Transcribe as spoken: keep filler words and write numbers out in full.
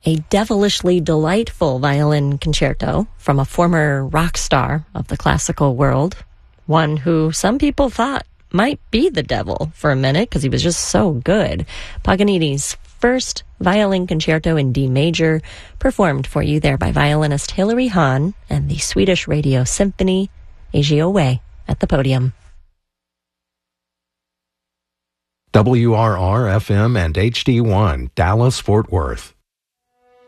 a devilishly delightful violin concerto from a former rock star of the classical world, one who some people thought might be the devil for a minute because he was just so good. Paganini's first violin concerto in D major, performed for you there by violinist Hilary Hahn and the Swedish Radio Symphony, Agio Way at the podium. W R R F M and H D one, Dallas, Fort Worth.